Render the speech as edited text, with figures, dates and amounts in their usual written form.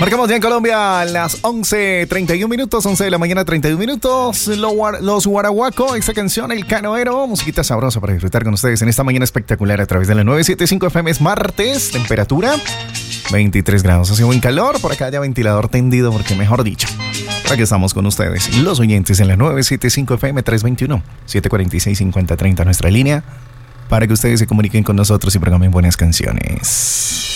Marcamos ya en Colombia las 11:31 minutos, 11 de la mañana, 31 minutos. Los Guaraguaco, esta canción, El Canoero, musiquita sabrosa para disfrutar con ustedes en esta mañana espectacular a través de la 975 FM. Es martes, temperatura 23 grados. Hace buen calor, por acá ya ventilador tendido, porque mejor dicho. Por aquí estamos con ustedes, los oyentes en la 975 FM 321-746-5030, nuestra línea, para que ustedes se comuniquen con nosotros y programen buenas canciones.